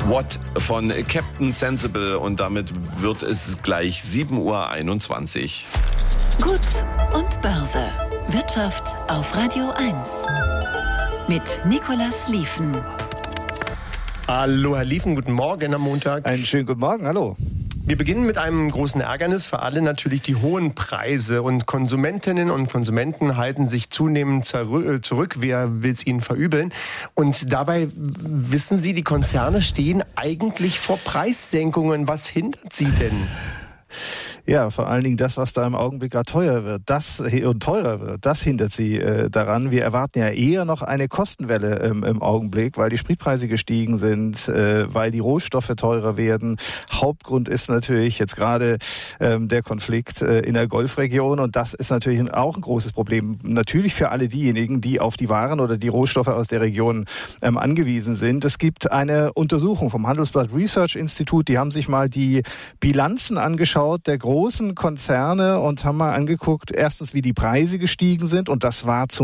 What von Captain Sensible und damit wird es gleich 7:21 Uhr. Gut und Börse. Wirtschaft auf Radio 1. Mit Nicolas Lieven. Hallo Herr Lieven, guten Morgen am Montag. Einen schönen guten Morgen, hallo. Wir beginnen mit einem großen Ärgernis für alle, natürlich die hohen Preise. Und Konsumentinnen und Konsumenten halten sich zunehmend zurück. Wer will es ihnen verübeln? Und dabei wissen Sie, die Konzerne stehen eigentlich vor Preissenkungen. Was hindert sie denn? Ja, vor allen Dingen das, was da im Augenblick gerade teurer wird, das hindert sie daran. Wir erwarten ja eher noch eine Kostenwelle im Augenblick, weil die Spritpreise gestiegen sind, weil die Rohstoffe teurer werden. Hauptgrund ist natürlich jetzt gerade der Konflikt in der Golfregion und das ist natürlich auch ein großes Problem. Natürlich für alle diejenigen, die auf die Waren oder die Rohstoffe aus der Region angewiesen sind. Es gibt eine Untersuchung vom Handelsblatt Research Institute, die haben sich mal die Bilanzen angeschaut der großen Konzerne und haben mal angeguckt, erstens, wie die Preise gestiegen sind und das war zum